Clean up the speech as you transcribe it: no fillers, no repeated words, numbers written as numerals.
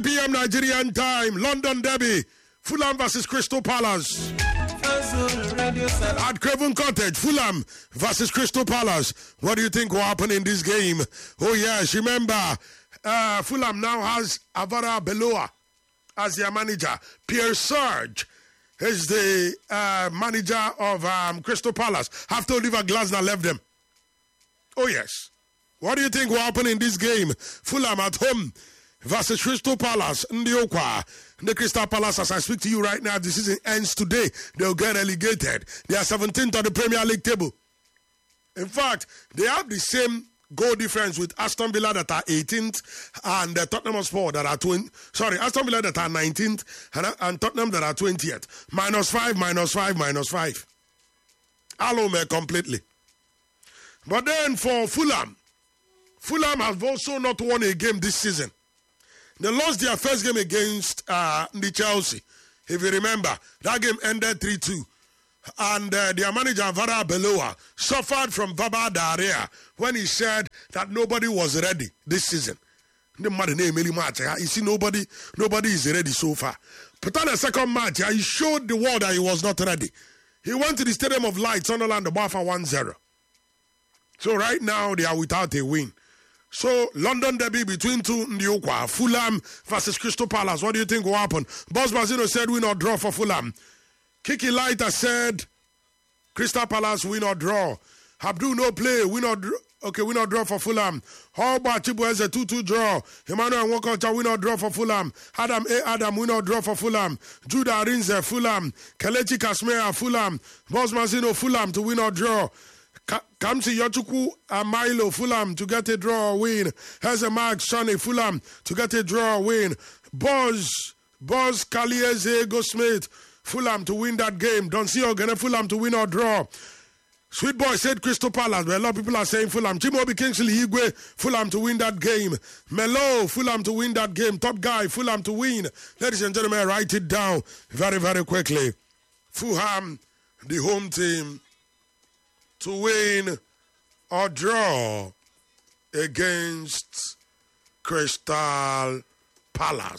p.m. Nigerian time. London Derby. Fulham versus Crystal Palace. At Craven Cottage, Fulham versus Crystal Palace. What do you think will happen in this game? Oh yes, remember, Fulham now has Avara Beloa as their manager. Pierre Serge is the manager of Crystal Palace after Oliver Glasner left them. Oh yes. What do you think will happen in this game? Fulham at home versus Crystal Palace. Ndiokwa. The Crystal Palace, as I speak to you right now, the season ends today. They'll get relegated. They are 17th on the Premier League table. In fact, they have the same goal difference with Aston Villa that are 18th and Tottenham Hotspur that are 20. Sorry, Aston Villa that are 19th and Tottenham that are 20th. -5, -5, -5. Alome completely. But then for Fulham has also not won a game this season. They lost their first game against the Chelsea. If you remember, that game ended 3-2. And their manager, Vara Beloa, suffered from verbal diarrhea when he said that nobody was ready this season. You see, nobody is ready so far. But on the second match, he showed the world that he was not ready. He went to the Stadium of Light, Sunderland, the bar for 1-0. So right now, they are without a win. So, London Derby between two Ndiokwa, Fulham versus Crystal Palace. What do you think will happen? Boss Bazino said win or draw for Fulham. Kiki Lighter said Crystal Palace win or draw. Abdul no play, win or draw. Okay, win or draw for Fulham. Hallbar Chibu has a 2-2 draw. Emmanuel Nwokocha win or draw for Fulham. Adam win or draw for Fulham. Judah Rinze, Fulham. Kelechi Kasmea, Fulham. Boss Mazino, Fulham to win or draw. Kamsi Yochukwu Milo, Fulham to get a draw or win. Has a Mark Sonny, Fulham to get a draw or win. Boz Kalieze Gosmith, Fulham to win that game. Don't see Ogene, Fulham to win or draw. Sweet Boy said Crystal Palace, but a lot of people are saying Fulham. Chimobi Kingsley Igwe, Fulham to win that game. Melo, Fulham to win that game. Top Guy, Fulham to win. Ladies and gentlemen, write it down very, very quickly. Fulham, the home team, to win or draw against Crystal Palace.